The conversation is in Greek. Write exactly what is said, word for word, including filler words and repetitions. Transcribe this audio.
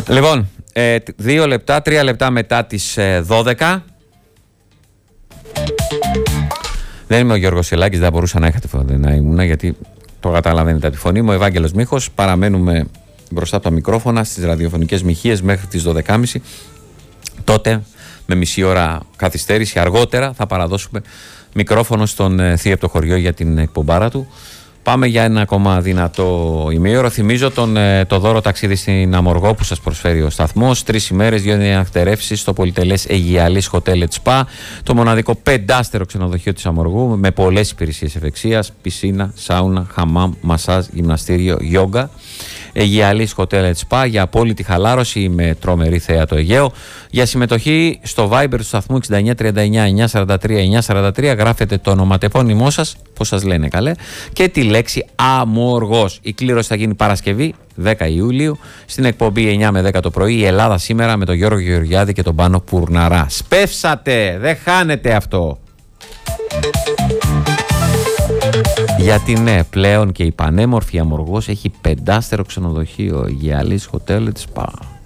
Λοιπόν, ε, δύο λεπτά, τρία λεπτά μετά τις ε, δώδεκα. Δεν είμαι ο Γιώργος Σελάκης, δεν μπορούσα να είχατε φωνή να ήμουν, γιατί το καταλαβαίνετε από τη φωνή μου. Ο Ευάγγελος Μίχος. Παραμένουμε μπροστά από τα μικρόφωνα στις ραδιοφωνικές μοιχείες μέχρι τις δώδεκα και μισή. Τότε, με μισή ώρα καθυστέρηση, αργότερα θα παραδώσουμε μικρόφωνο στον ε, Θεία από το χωριό για την εκπομπάρα του. Πάμε για ένα ακόμα δυνατό ημίωρο. Θυμίζω τον, το δώρο ταξίδι στην Αμοργό που σας προσφέρει ο σταθμός. Τρεις ημέρες, δύο νυχτερεύσεις στο πολυτελές Αιγιαλής Hotel and Spa. Το μοναδικό πεντάστερο ξενοδοχείο της Αμοργού με πολλές υπηρεσίες ευεξίας. Πισίνα, σάουνα, χαμάμ, μασάζ, γυμναστήριο, γιόγκα. Αιγιαλής Hotel and Spa για απόλυτη χαλάρωση με τρομερή θέα το Αιγαίο. Για συμμετοχή στο Viber του σταθμού εξήντα εννιά τριάντα εννιά εννιακόσια σαράντα τρία εννιακόσια σαράντα τρία γράφετε το ονοματεπώνυμό σας, πώς σας λένε καλέ, και τη λέξη Αμοργός. Η κλήρωση θα γίνει Παρασκευή δέκα Ιουλίου στην εκπομπή εννιά με δέκα το πρωί, η Ελλάδα σήμερα, με τον Γιώργο Γεωργιάδη και τον Πάνο Πουρναρά. Σπεύσατε, δεν χάνετε αυτό. Γιατί ναι, πλέον και η πανέμορφη Αμοργός έχει πεντάστερο ξενοδοχείο, Αιγιαλής Hotel and Spa.